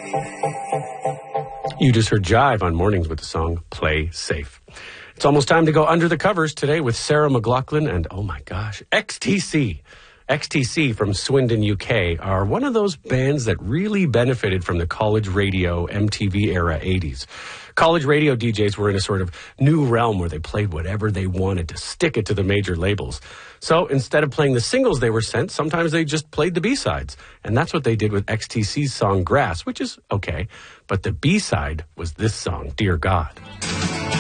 You just heard Jive on Mornings with the song Play Safe. It's almost time to go under the covers today with Sarah McLachlan and, oh my gosh, XTC. XTC from Swindon, UK are one of those bands that really benefited from the college radio MTV era 80s. College radio DJs were in a sort of new realm where they played whatever they wanted to stick it to the major labels. So instead of playing the singles they were sent, sometimes they just played the B-sides. And that's what they did with XTC's song Grass, which is okay. But the B-side was this song, Dear God.